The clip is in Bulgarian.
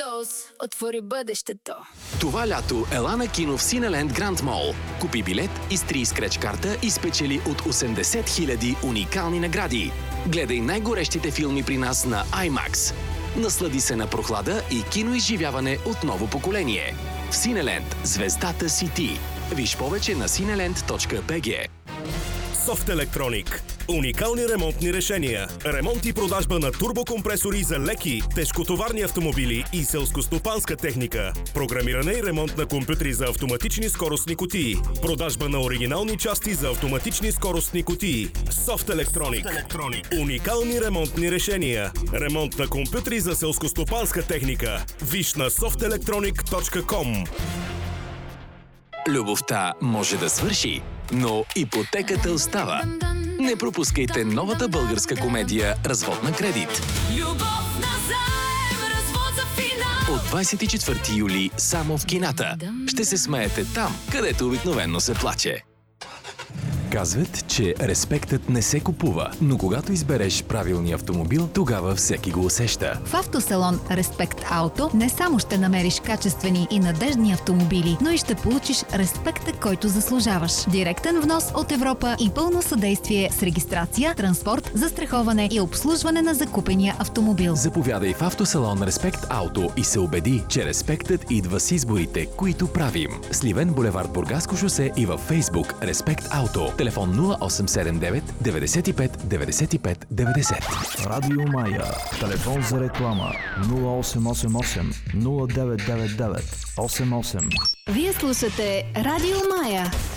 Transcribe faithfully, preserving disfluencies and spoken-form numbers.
Windows отвори бъдещето. Това лято ела на кино в Cineland Grand Mall. Купи билет, изтри скреч карта и спечели от осемдесет хиляди уникални награди. Гледай най-горещите филми при нас на IMAX. Наслади се на прохлада и киноизживяване от ново поколение. В Cineland звездата си ти. Виж повече на cineland точка би джи. Софт Електроник. Уникални ремонтни решения. Ремонт и продажба на турбокомпресори за леки, тежкотоварни автомобили и селскостопанска техника. Програмиране и ремонт на компютри за автоматични скоростни кутии. Продажба на оригинални части за автоматични скоростни кутии. Софт Електроник. Уникални ремонтни решения. Ремонт на компютри за селскостопанска техника. Виж на софт електроник точка ком. Любовта може да свърши, но ипотеката остава. Не пропускайте новата българска комедия «Развод на кредит». Любов на заем, развод за финал. От двадесет и четвърти юли само в кината. Ще се смеете там, където обикновено се плаче. Казват, че респектът не се купува, но когато избереш правилния автомобил, тогава всеки го усеща. В автосалон Респект Ауто не само ще намериш качествени и надеждни автомобили, но и ще получиш респекта, който заслужаваш. Директен внос от Европа и пълно съдействие с регистрация, транспорт, застраховане и обслужване на закупения автомобил. Заповядай в автосалон Респект Ауто и се убеди, че респектът идва с изборите, които правим. Сливен, булевард Бургаско шосе и във Фейсбук Респект Ауто. Телефон нула осем седем девет деветдесет и пет деветдесет и пет деветдесет. Радио Мая. Телефон за реклама нула осем осем осем нула девет девет девет осем осем. Вие слушате Радио Мая.